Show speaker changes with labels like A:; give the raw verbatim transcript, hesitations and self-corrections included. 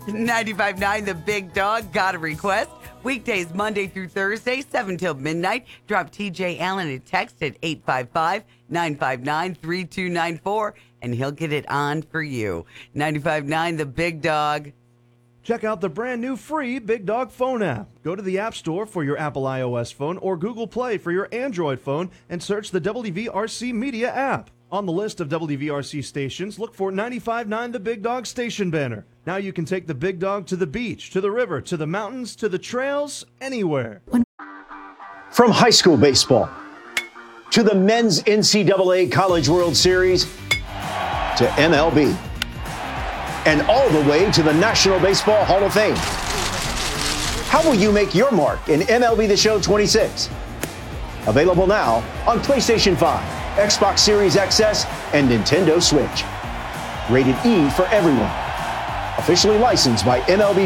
A: ninety-five point nine The Big Dog got a request. Weekdays Monday through Thursday, seven till midnight. Drop T J Allen a text at eight five five, nine five nine, three two nine four and he'll get it on for you. ninety-five point nine The Big Dog.
B: Check out the brand new free Big Dog phone app. Go to the App Store for your Apple iOS phone or Google Play for your Android phone and search the W V R C Media app. On the list of W V R C stations, look for ninety-five point nine The Big Dog station banner. Now you can take the Big Dog to the beach, to the river, to the mountains, to the trails, anywhere.
C: From high school baseball to the men's N C double A College World Series to M L B and all the way to the National Baseball Hall of Fame. How will you make your mark in M L B The Show twenty-six? Available now on PlayStation five, Xbox Series X S, and Nintendo Switch. Rated E for everyone. Officially licensed by M L B